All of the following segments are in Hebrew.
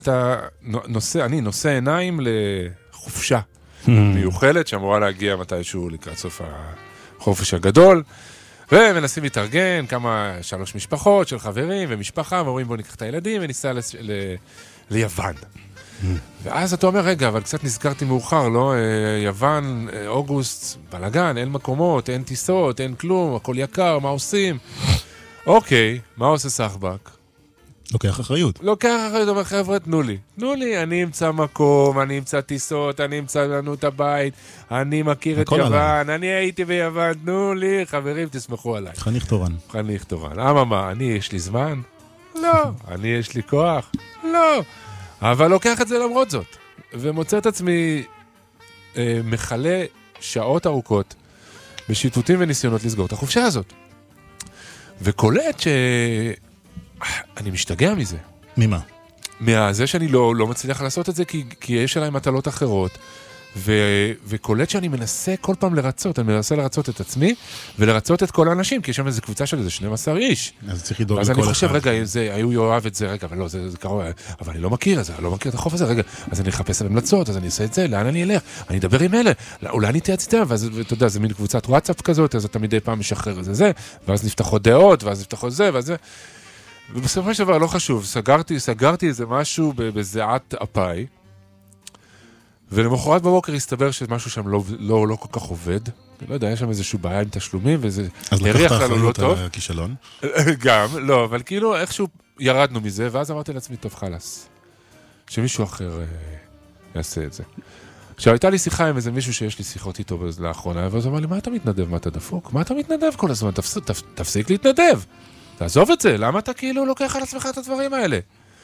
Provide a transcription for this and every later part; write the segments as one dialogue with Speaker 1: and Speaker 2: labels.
Speaker 1: אני נושא עיניים לחופשה מיוחדת, שאמורה להגיע מתישהו לקראת סוף החופש הגדול, ומנסים להתארגן 3 משפחות של חברים ומשפחה, ואומרים בוא ניקח את הילדים וניסע ליוון. ואז אתה אומר, רגע, אבל קצת נזכרתי מאוחר, לא? יוון, אוגוסט, בלגן, אין מקומות, אין טיסות, אין כלום, הכל יקר, מה עושים? אוקיי, מה עושה סחבק?
Speaker 2: לוקח אחריות.
Speaker 1: אומר, חבר'ה, תנו לי, אני אמצא מקום, אני אמצא טיסות, אני אמצא לנו את הבית, אני מכיר את יוון, אני הייתי ביוון, תנו לי, חברים, תסמכו עליי.
Speaker 2: חניך תורן.
Speaker 1: מה, אני יש לי זמן? לא. אני יש לי כוח? לא. אבל לוקח את זה למרות זאת, ומוצא את עצמי מחלה שעות ארוכות בשיטוטים וניסיונות לסגור את החופשה הזאת. וקולט שאני משתגע מזה.
Speaker 2: ממה?
Speaker 1: מהזה שאני לא מצליח לעשות את זה, כי יש עליי מטלות אחרות, וקולט שאני מנסה כל פעם לרצות, אני מנסה לרצות את עצמי, ולרצות את כל האנשים, כי יש שם איזו קבוצה של איזה 12 איש.
Speaker 2: אז צריך לדאוג
Speaker 1: לכל אחד. אז אני חושב, רגע, היו יאהב את זה, רגע, אבל לא, זה קרוב, אבל אני לא מכיר את החוף הזה, רגע, אז אני אחפש על המלצות, אז אני אעשה את זה, לאן אני אלך? אני אדבר עם אלה, אולי אני אתייעץ איתם, ואז, אתה יודע, זה מין קבוצת וואטסאפ כזאת, אז אתה מדי פעם משחרר את זה, ואז נפתחות דעות, ואז נפתחות זה, ואז זה. ובסופו של דבר, לא חשוב, סגרתי איזה משהו בזיעת אפיים, ולמחרת בבוקר הסתבר שמשהו שם לא כל כך עובד. אני לא יודע, יש שם איזשהו בעיה עם תשלומים, וזה הריח לנו לא טוב.
Speaker 2: אז לקחת אחריות על הכישלון?
Speaker 1: גם, לא, אבל כאילו איכשהו ירדנו מזה, ואז אמרתי לעצמי, טוב חלס, שמישהו אחר יעשה את זה. עכשיו, הייתה לי שיחה עם איזה מישהו שיש לי שיחות איתו לאחרונה, ואז אמר לי, מה אתה מתנדב? מה אתה דפוק? מה אתה מתנדב כל הזמן? תפסיק להתנדב. תעזוב את זה, למה אתה כאילו לוקח על עצמך את הדברים האלה?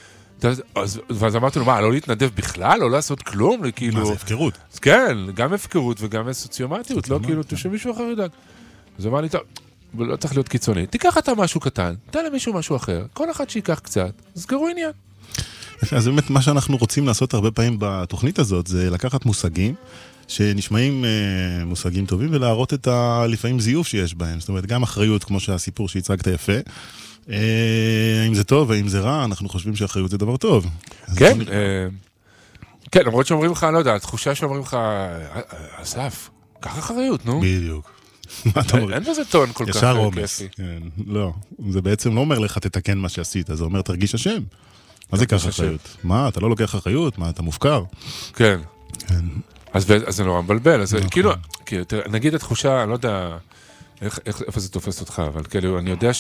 Speaker 1: ואז אמרתי לו, מה, לא להתנדב בכלל? לא לעשות כלום?
Speaker 2: מה, זה הפקרות?
Speaker 1: כן, גם הפקרות וגם סוציומטיות, לא כאילו, שמישהו אחר ידאג. אז אמר לי, טוב, לא צריך להיות קיצוני. תיקח אתה משהו קטן, תן למישהו משהו אחר, כל אחד שיקח קצת, סגרו עניין.
Speaker 2: אז באמת מה שאנחנו רוצים לעשות הרבה פעמים בתוכנית הזאת, זה לקחת מושגים, שנשמעים מושגים טובים, ולהראות את לפעמים זיוף שיש בהם. זאת אומרת, גם אחריות, כמו שהסיפור שהצגת יפה, האם זה טוב, האם זה רע, אנחנו חושבים שאחריות זה דבר טוב.
Speaker 1: כן, כן, למרות שאומרים לך, לא יודע, התחושה שאומרים לך, אסף, קח אחריות, נו.
Speaker 2: בדיוק.
Speaker 1: אין בזה טון כל כך
Speaker 2: ישר רומס. לא, זה בעצם לא אומר לך תתקן מה שעשית, זה אומר תרגיש השם. מה זה קח אחריות? מה, אתה לא לוקח אחריות? מה, אתה מופקר?
Speaker 1: כן. אז זה נורא מבלבל, אז כאילו, נגיד התחושה, אני לא יודע איפה זה תופס אותך, אבל כאילו, אני יודע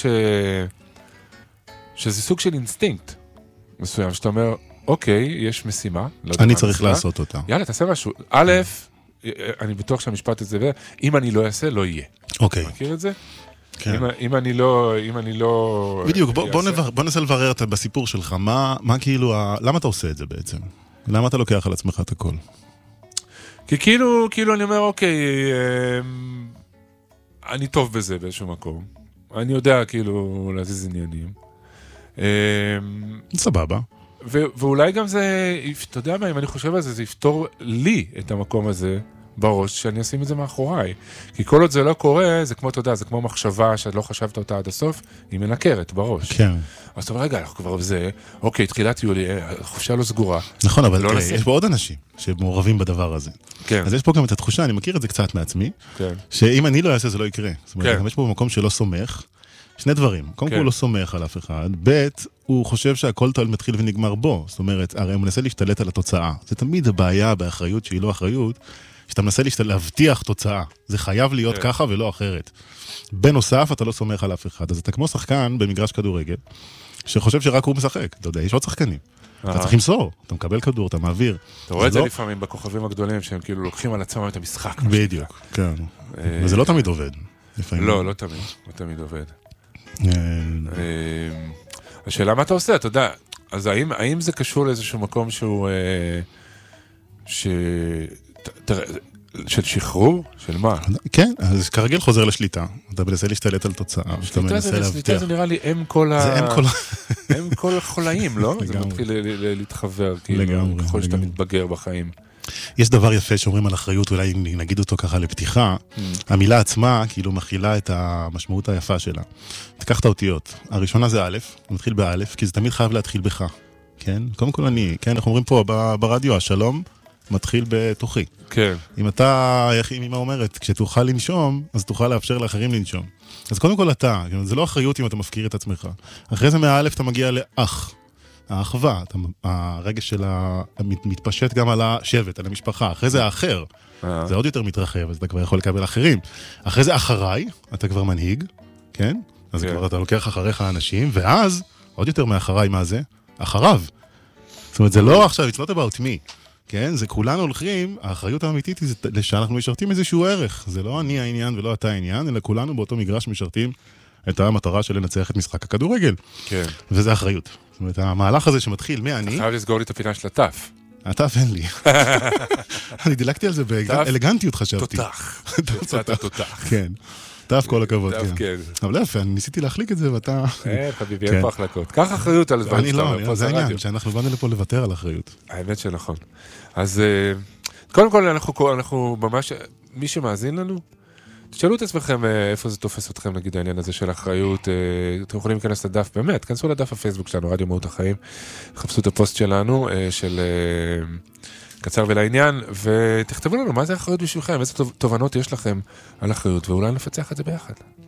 Speaker 1: שזה סוג של אינסטינקט מסוים, שאתה אומר, אוקיי, יש משימה.
Speaker 2: אני צריך לעשות אותה.
Speaker 1: יאללה, תעשה משהו. א', אני בטוח שהמשפט הזה, אם אני לא אעשה, לא יהיה.
Speaker 2: אוקיי.
Speaker 1: מכיר את זה?
Speaker 2: כן.
Speaker 1: אם אני לא...
Speaker 2: בדיוק, בוא ננסה לברר בסיפור שלך, מה כאילו, למה אתה עושה את זה בעצם? למה אתה לוקח על עצמך את הכל?
Speaker 1: כי כאילו אני אומר, אוקיי, אני טוב בזה באיזשהו מקום. אני יודע כאילו להזיז עניינים.
Speaker 2: סבבה.
Speaker 1: ואולי גם זה, אתה יודע מה, אם אני חושב על זה, זה יפתור לי את המקום הזה בראש, שאני אשים את זה מאחוריי. כי כל עוד זה לא קורה, זה כמו, אתה יודע, זה כמו מחשבה שאת לא חשבת אותה עד הסוף, היא מנקרת בראש.
Speaker 2: כן.
Speaker 1: אז אתה אומר, רגע, אנחנו כבר בזה, אוקיי, תחילת יולי, החופשה לא סגורה.
Speaker 2: נכון, אבל לא יש פה עוד אנשים שמעורבים בדבר הזה.
Speaker 1: כן.
Speaker 2: אז יש פה גם את התחושה, אני מכיר את זה קצת מעצמי,
Speaker 1: כן.
Speaker 2: שאם אני לא אעשה, זה לא יקרה. זאת אומרת, יש פה מקום שלא סומך, שני דברים. קודם כל, הוא לא סומך על אף אחד. ב', הוא חושב שהכל מתחיל ונגמר בו. זאת אומרת, הרי הוא מנסה להשתלט על התוצאה. זה תמיד הבעיה באחריות שהיא לא אחריות, שאתה מנסה להבטיח תוצאה. זה חייב להיות ככה ולא אחרת. בנוסף, אתה לא סומך על אף אחד. אז אתה כמו שחקן במגרש כדורגל, שחושב שרק הוא משחק. אתה יודע, יש עוד שחקנים. אתה צריך למסור, אתה מקבל כדור, אתה מעביר.
Speaker 1: אתה רואה את זה לפעמים בכוכבים הגדולים, שהם כאילו לוקחים על עצמם את המשחק.
Speaker 2: בדיוק, כן. וזה לא תמיד עובד.
Speaker 1: לא, לא תמיד עובד. השאלה מה אתה עושה, אתה יודע, אז האם זה קשור לאיזשהו מקום שהוא של שחרור? של מה?
Speaker 2: כן, אז כרגיל חוזר לשליטה. אתה מנסה להשתלט על תוצאה.
Speaker 1: שליטה זה נראה לי אם כל החולאים, לא? זה מתחיל להתחבר, ככל שאתה מתבגר בחיים.
Speaker 2: יש דבר יפה שאומרים על אחריות, אולי נגיד אותו ככה לפתיחה, המילה עצמה כאילו מכילה את המשמעות היפה שלה. תיקח את האותיות. הראשונה זה א', מתחיל בא', כי זה תמיד חייב להתחיל בך. כן? קודם כל אני, כן, אנחנו אומרים פה ברדיו, השלום מתחיל בתוכי.
Speaker 1: כן.
Speaker 2: אם אתה, אם אמא אומרת, כשתוכל לנשום, אז תוכל לאפשר לאחרים לנשום. אז קודם כל אתה, זה לא אחריות אם אתה מפקיר את עצמך. אחרי זה מהאלף אתה מגיע לאח. האחווה, הרגש שלה מתפשט גם על השבט, על המשפחה. אחרי זה האחר, זה עוד יותר מתרחב, אז אתה כבר יכול לקבל אחרים. אחרי זה אחריי, אתה כבר מנהיג, כן? אז כבר אתה לוקח אחריך אנשים, ואז, עוד יותר מאחריי, מה זה? אחריו. זאת אומרת, זה לא עכשיו, it's not about me. כן? זה כולנו הולכים, האחריות האמיתית היא שאנחנו משרתים איזשהו ערך. זה לא אני העניין ולא אתה העניין, אלא כולנו באותו מגרש משרתים את המטרה של לנצח את משחק הכדורגל.
Speaker 1: כן.
Speaker 2: וזה אחריות. זאת אומרת, המהלך הזה שמתחיל מהני...
Speaker 1: אתה חייב לסגור לי את הפינה של הטף.
Speaker 2: הטף אין לי. אני דילגתי על זה באלגנטיות חשבתי.
Speaker 1: תותח. יצאת תותח.
Speaker 2: כן. טף כל הכבוד,
Speaker 1: כן.
Speaker 2: אבל לא יפה, אני ניסיתי להחליק את זה ואתה...
Speaker 1: חביבי, אין פה החלקות. קח אחריות על דברים שאתה אומר פה,
Speaker 2: זה העניין, שאנחנו באנו לפה לוותר על אחריות.
Speaker 1: האמת שנכון. אז קודם כל אנחנו ממש, מי שמאזין לנו, תשאלו את עצמכם איפה זה תופס אתכם, נגיד העניין הזה של אחריות, אתם יכולים להיכנס לדף, באמת, כנסו לדף הפייסבוק שלנו, רדיו מהות החיים, חפשו את הפוסט שלנו, של קצר ולעניין, ותכתבו לנו מה זה אחריות בשבילכם, איזה תובנות יש לכם על אחריות, ואולי נפצח את זה ביחד.